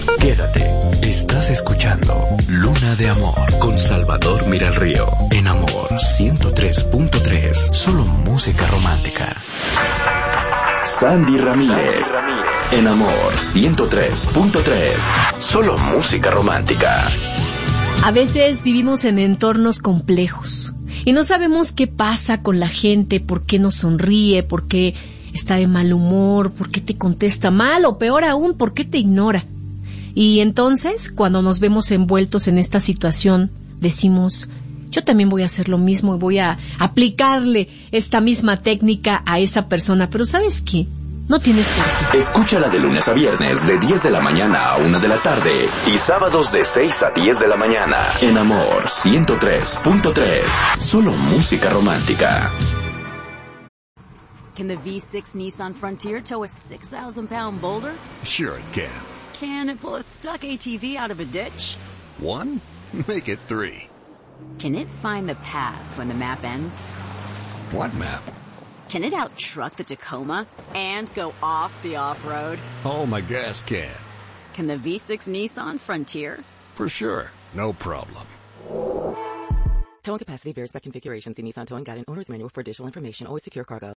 Quédate, estás escuchando Luna de Amor con Salvador Miralrío en Amor 103.3, solo música romántica. Sandy Ramírez en Amor 103.3, solo música romántica. A veces vivimos en entornos complejos y no sabemos qué pasa con la gente, por qué no sonríe, por qué está de mal humor, por qué te contesta mal o peor aún, por qué te ignora. Y entonces, cuando nos vemos envueltos en esta situación, decimos, yo también voy a hacer lo mismo y voy a aplicarle esta misma técnica a esa persona. Pero ¿sabes qué? No tienes por qué. Escúchala de lunes a viernes de 10 de la mañana a 1 de la tarde y sábados de 6 a 10 de la mañana en Amor 103.3, solo música romántica. Can the V6 Nissan Frontier tow a 6,000-pound boulder? Sure it can. Can it pull a stuck ATV out of a ditch? 1? Make it 3. Can it find the path when the map ends? What map? Can it out-truck the Tacoma and go off the off-road? Oh, my gas can. Can the V6 Nissan Frontier? For sure. No problem. Towing capacity varies by configuration. See Nissan Towing Guide and Owner's Manual for additional information. Always secure cargo.